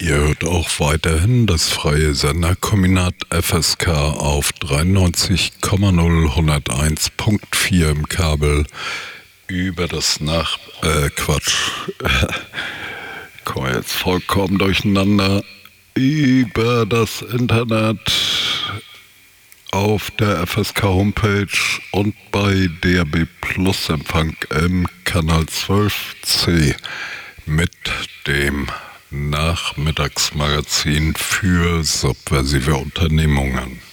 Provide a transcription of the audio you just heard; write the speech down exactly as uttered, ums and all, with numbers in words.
Ihr hört auch weiterhin das freie Senderkombinat F S K auf dreiundneunzig Komma null hunderteins Komma vier im Kabel über das Nach... Äh, Quatsch. Komm jetzt vollkommen durcheinander. Über das Internet auf der F S K-Homepage und bei D A B Plus Empfang im Kanal zwölf C mit dem Nachmittagsmagazin für subversive Unternehmungen.